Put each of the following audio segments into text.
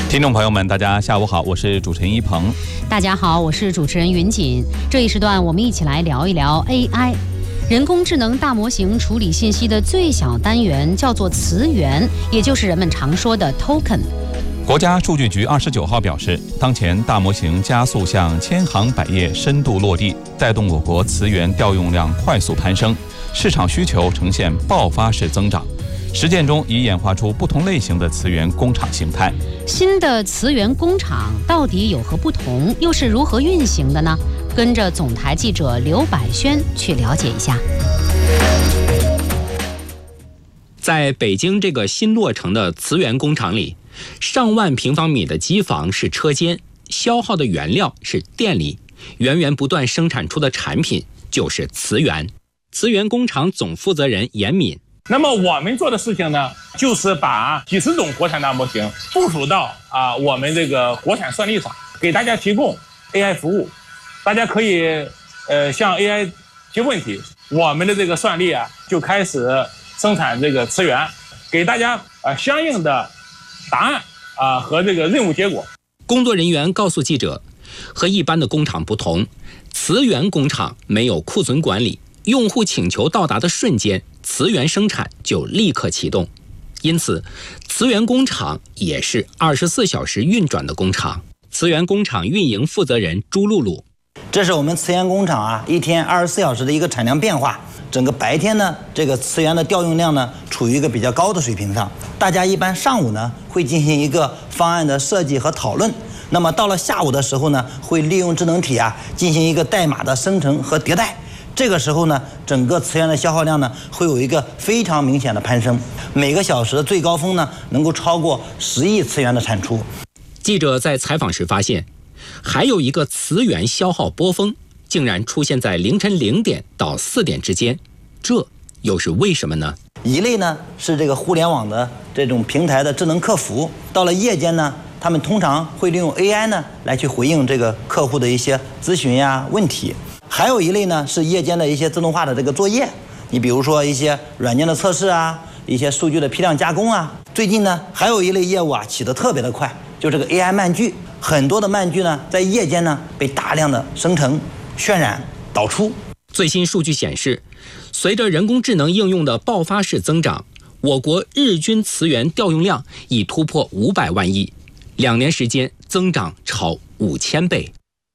听众朋友们，大家下午好，我是主持人一鹏。 大家好，我是主持人云锦。这一时段我们一起来聊一聊 AI。人工智能大模型处理信息的最小单元叫做词源，也就是人们常说的 token。 国家数据局29号表示，当前大模型加速向千行百业深度落地，带动我国词源调用量快速攀升，市场需求呈现爆发式增长。实践中已演化出不同类型的词源工厂形态。 新的词源工厂到底有何不同，又是如何运行的呢？跟着总台记者刘百轩去了解一下。 在北京这个新落成的词源工厂里，上万平方米的机房是车间，消耗的原料是电力，源源不断生产出的产品就是词源。词源工厂总负责人严敏。 那么我们做的事情呢，就是把几十种国产大模型部署到我们这个国产算力上，给大家提供 AI 服务。大家可以向 AI 提问题，我们的这个算力就开始生产这个词源，给大家相应的答案和这个任务结果。 工作人员告诉记者，和一般的工厂不同，词源工厂没有库存管理，用户请求到达的瞬间，词源生产就立刻启动，因此词源工厂也是24小时运转的工厂。词源工厂运营负责人朱露露。 这是我们词源工厂一天24小时的一个产量变化。整个白天呢，这个词源的调用量呢处于一个比较高的水平上。大家一般上午呢会进行一个方案的设计和讨论，那么到了下午的时候呢，会利用智能体进行一个代码的生成和迭代。这个时候呢，整个词源的消耗量呢会有一个非常明显的攀升，每个小时的最高峰呢能够超过10亿词源的产出。 记者在采访时发现，还有一个词源消耗波峰竟然出现在凌晨0点到4点之间，这又是为什么呢？ 一类呢是这个互联网的这种平台的智能客服，到了夜间呢，他们通常会利用 AI 呢来去回应这个客户的一些咨询问题。还有一类呢是夜间的一些自动化的这个作业，你比如说一些软件的测试一些数据的批量加工最近呢还有一类业务起得特别的快，就这个 AI 漫剧。很多的漫剧呢在夜间呢被大量的生成、渲染、导出。 最新数据显示，随着人工智能应用的爆发式增长，我国日均词源调用量已突破500万亿，2年时间增长超5000倍。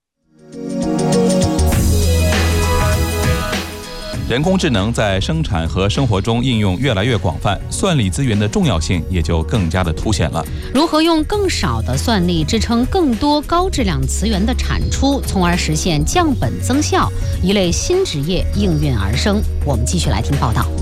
人工智能在生产和生活中应用越来越广泛，算力资源的重要性也就更加的凸显了。 如何用更少的算力支撑更多高质量词源的产出，从而实现降本增效，一类新职业应运而生。我们继续来听报道。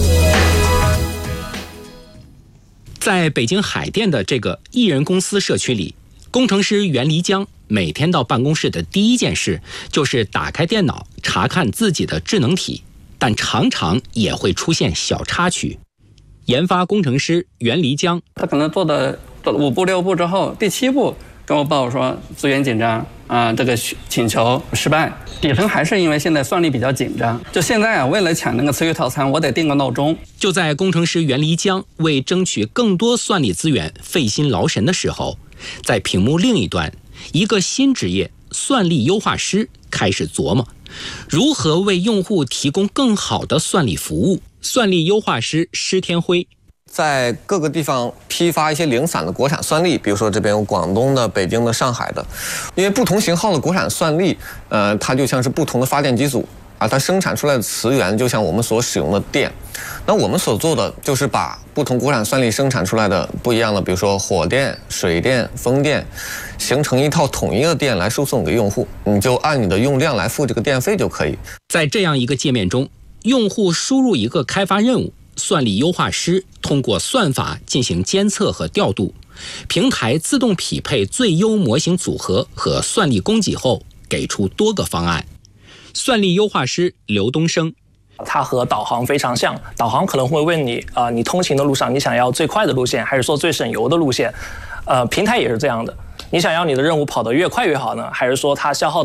在北京海淀的这个艺人公司社区里，工程师袁黎江每天到办公室的第一件事就是打开电脑查看自己的智能体，但常常也会出现小插曲。研发工程师袁黎江， 他可能做了5步6步之后，第7步跟我报说资源紧张这个请求失败。底层还是因为现在算力比较紧张，就现在为了抢那个词语套餐，我得定个闹钟。 就在工程师袁黎江为争取更多算力资源费心劳神的时候，在屏幕另一端，一个新职业算力优化师开始琢磨如何为用户提供更好的算力服务。算力优化师施天辉在各个地方批发一些零散的国产算力，比如说这边有广东的、北京的、上海的，因为不同型号的国产算力，它就像是不同的发电机组它生产出来的词源就像我们所使用的电。那我们所做的就是把不同国产算力生产出来的不一样的，比如说火电、水电、风电，形成一套统一的电来输送给用户，你就按你的用量来付这个电费就可以。 在这样一个界面中，用户输入一个开发任务，算力优化师通过算法进行监测和调度，平台自动匹配最优模型组合和算力供给后，给出多个方案。算力优化师刘东升， 它和导航非常像，导航可能会问你你通勤的路上你想要最快的路线，还是说最省油的路线？平台也是这样的，你想要你的任务跑得越快越好呢，还是说它消耗的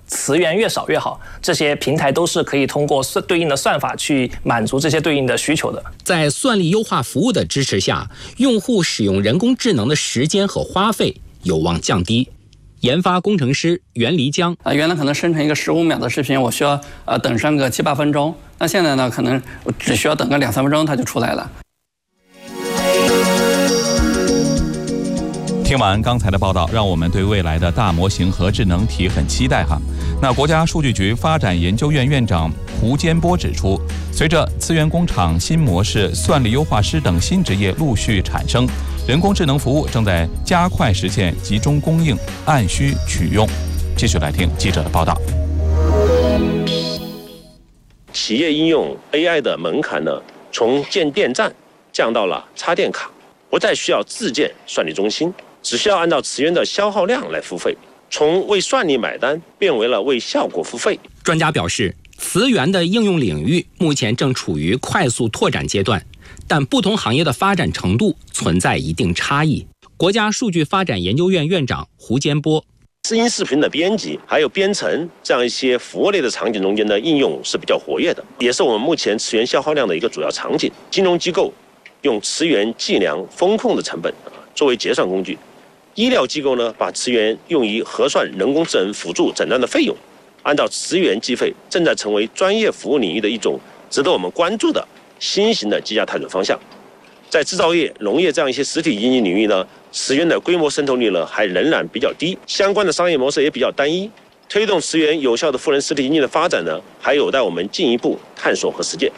词源越少越好。这些平台都是可以通过对应的算法去满足这些对应的需求的。 在算力优化服务的支持下，用户使用人工智能的时间和花费有望降低。研发工程师袁黎江原来可能生成一个15秒的视频，我需要等上个7、8分钟，那现在呢，可能我只需要等个2、3分钟，它就出来了。 听完刚才的报道，让我们对未来的大模型和智能体很期待哈。那国家数据局发展研究院院长胡坚波指出，随着词源工厂新模式、算力优化师等新职业陆续产生，人工智能服务正在加快实现集中供应、按需取用。继续来听记者的报道。 企业应用 AI 的门槛呢，从建电站降到了插电卡，不再需要自建算力中心，只需要按照词源的消耗量来付费，从为算力买单变为了为效果付费。 专家表示，词源的应用领域目前正处于快速拓展阶段，但不同行业的发展程度存在一定差异。国家数据发展研究院院长胡坚波。 声音视频的编辑还有编程这样一些服务类的场景中间的应用是比较活跃的，也是我们目前词源消耗量的一个主要场景。金融机构用词源计量风控的成本作为结算工具，医疗机构呢把词源用于核算人工智能辅助诊断的费用，按照词源计费正在成为专业服务领域的一种值得我们关注的新型的机甲探索方向。在制造业、农业这样一些实体经济领域呢，词源的规模渗透率呢还仍然比较低，相关的商业模式也比较单一，推动词源有效的赋能实体经济的发展呢，还有待我们进一步探索和实践。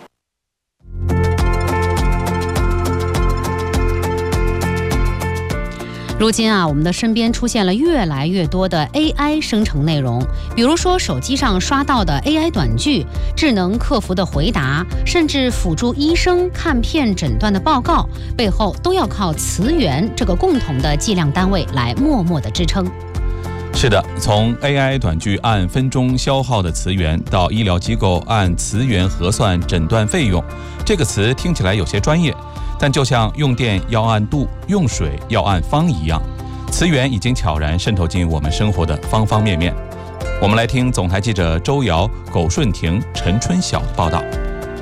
如今我们的身边出现了越来越多的 AI 生成内容，比如说手机上刷到的 AI 短剧、智能客服的回答，甚至辅助医生看片诊断的报告，背后都要靠词源这个共同的计量单位来默默的支撑。 是的，从 AI 短剧按分钟消耗的词源，到医疗机构按词源核算诊断费用，这个词听起来有些专业，但就像用电要按度，用水要按方一样，词源已经悄然渗透进我们生活的方方面面。我们来听总台记者周瑶、苟顺婷、陈春晓的报道。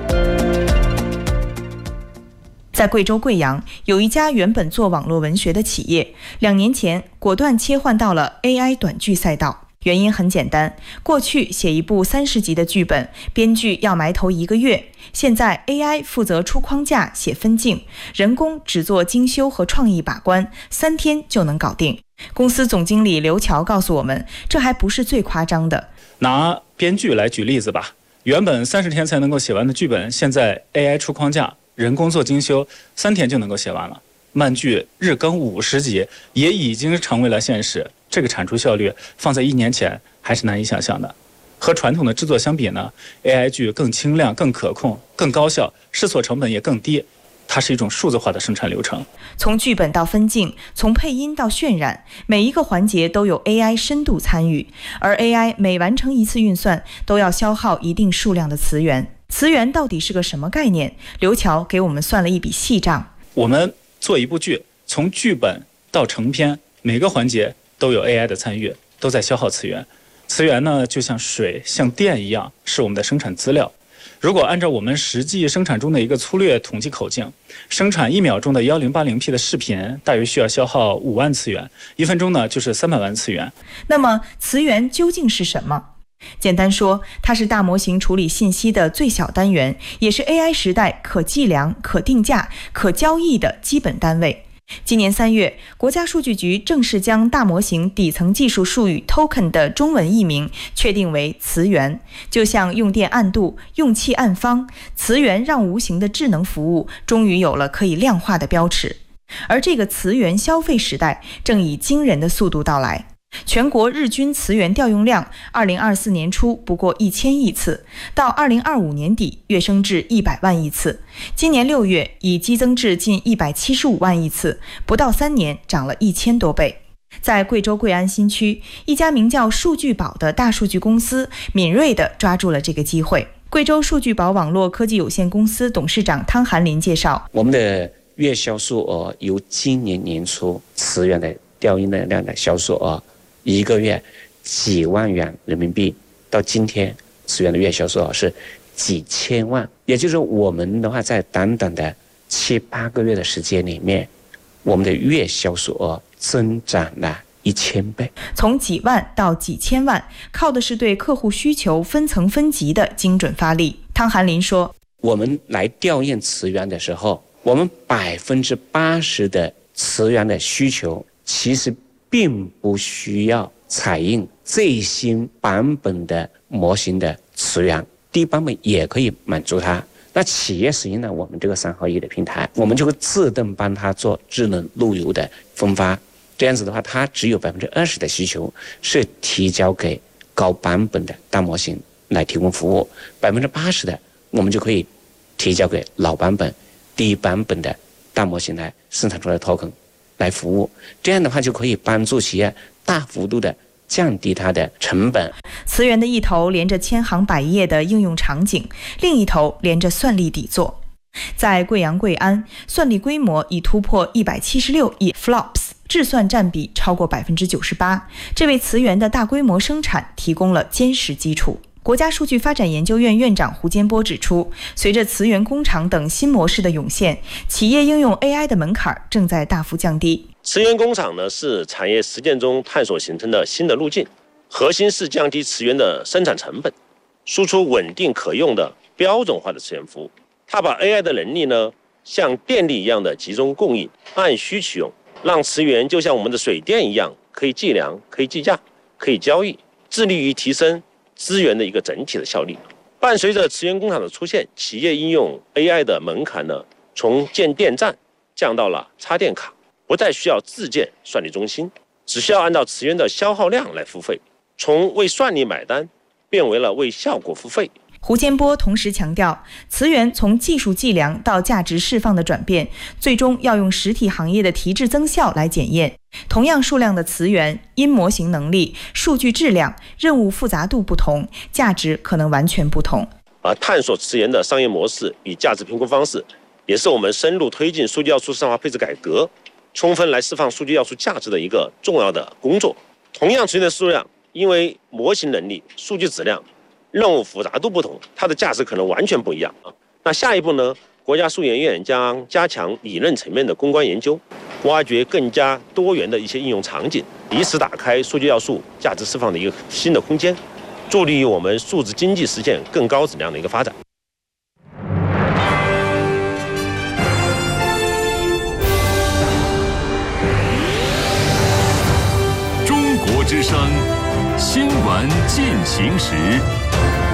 在贵州贵阳，有一家原本做网络文学的企业，2年前果断切换到了 AI 短剧赛道。原因很简单，过去写一部30集的剧本，编剧要埋头1个月，现在 AI 负责出框架、写分镜，人工只做精修和创意把关，3天就能搞定。公司总经理刘乔告诉我们，这还不是最夸张的。 拿编剧来举例子吧，原本30天才能够写完的剧本，现在 AI 出框架，人工做精修，3天就能够写完了。漫剧日更50集也已经成为了现实，这个产出效率放在1年前还是难以想象的。和传统的制作相比呢， AI 剧更轻量、更可控、更高效，试错成本也更低。它是一种数字化的生产流程， 从剧本到分镜，从配音到渲染，每一个环节都有 AI 深度参与，而 AI 每完成一次运算都要消耗一定数量的词源。词源到底是个什么概念？刘乔给我们算了一笔细账。 我们做一部剧，从剧本到成片，每个环节都有 AI 的参与，都在消耗词源。词源呢，就像水、像电一样，是我们的生产资料。如果按照我们实际生产中的一个粗略统计口径，生产1秒钟的 1080p 的视频，大约需要消耗5万词源，1分钟呢就是300万词源。 那么词源究竟是什么？简单说，它是大模型处理信息的最小单元，也是 AI 时代可计量、可定价、可交易的基本单位。今年3月，国家数据局正式将大模型底层技术术语 token 的中文译名确定为词源。就像用电按度、用气按方，词源让无形的智能服务终于有了可以量化的标尺。而这个词源消费时代正以惊人的速度到来。全国日均词源调用量2024年初不过1000亿次，到2025年底跃升至100万亿次，今年6月已激增至近175万亿次，不到3年涨了1000多倍。在贵州贵安新区，一家名叫数据宝的大数据公司敏锐地抓住了这个机会。贵州数据宝网络科技有限公司董事长汤寒林介绍， 我们的月销售额由今年年初词源的调用的量的销售额，1个月几万元人民币，到今天磁源的月销售额是几千万，也就是说我们的话在短短的7、8个月的时间里面，我们的月销售额增长了1000倍， 从几万到几千万，靠的是对客户需求分层分级的精准发力。汤寒林说， 我们来调研磁源的时候，我们80%的磁源的需求其实并不需要采用最新版本的模型的磁源，低版本也可以满足它。那企业使用了我们这个3合1的平台，我们就会自动帮它做智能路由的分发，这样子的话，它只有20%的需求是提交给高版本的大模型来提供服务，80%的我们就可以提交给老版本、低版本的大模型来生产出来的 token 来服务。这样的话就可以帮助企业大幅度的降低它的成本。 磁源的一头连着千行百业的应用场景，另一头连着算力底座。在贵阳贵安，算力规模已突破176亿 flops， 质算占比超过98%，这为磁源的大规模生产提供了坚实基础。国家数据发展研究院院长胡坚波指出，随着磁源工厂等新模式的涌现，企业应用 AI 的门槛正在大幅降低。 磁源工厂呢是产业实践中探索形成的新的路径，核心是降低磁源的生产成本，输出稳定可用的标准化的磁源服务。它把 AI 的能力呢像电力一样的集中供应，按需取用，让磁源就像我们的水电一样，可以计量、可以计价、可以交易，致力于提升资源的一个整体的效率。伴随着磁源工厂的出现，企业应用 AI 的门槛呢从建电站降到了插电卡，不再需要自建算力中心，只需要按照磁源的消耗量来付费，从为算力买单变为了为效果付费。 胡坚波同时强调，磁源从技术计量到价值释放的转变，最终要用实体行业的提质增效来检验。同样数量的磁源，因模型能力、数据质量、任务复杂度不同，价值可能完全不同。 探索磁源的商业模式与价值评估方式，也是我们深入推进数据要素市场化配置改革，充分来释放数据要素价值的一个重要的工作。同样磁源的数量，因为模型能力、数据质量、任务复杂度不同，它的价值可能完全不一样。那下一步呢？国家数研院将加强理论层面的攻关研究，挖掘更加多元的一些应用场景，以此打开数据要素价值释放的一个新的空间，助力于我们数字经济实现更高质量的一个发展。 中国之声，新闻进行时。